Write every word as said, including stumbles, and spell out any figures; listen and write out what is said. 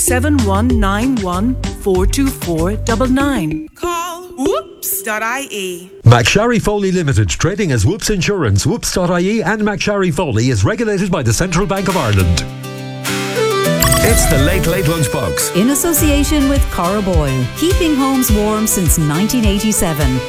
seven one nine one, four two four nine nine. Call whoops dot I E. McSharry Foley Limited, trading as Whoops Insurance, whoops dot I E and McSharry Foley is regulated by the Central Bank of Ireland. It's the Late Late Lunchbox. In association with Cora Boyle, keeping homes warm since nineteen eighty-seven.